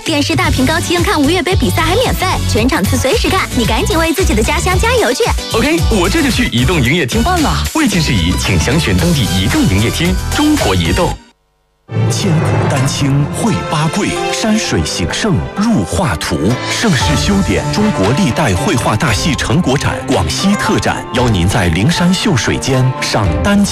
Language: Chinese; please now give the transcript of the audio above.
电视大屏高清看5月杯比赛还免费，全场次随时看，你赶紧为自己的家乡加油去。 OK， 我这就去移动营业厅办了。未经事宜，请详询当地移动营业厅。中国移动。 千古丹青绘八桂，山水形胜入画图。盛世修典中国历代绘画大戏成果展广西特展，邀您在灵山秀水间赏丹青。